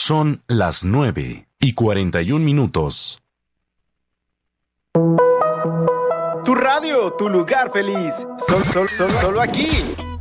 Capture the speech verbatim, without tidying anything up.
Son las nueve y cuarenta y un minutos. Tu radio, tu lugar feliz. Sol, sol, sol, solo aquí.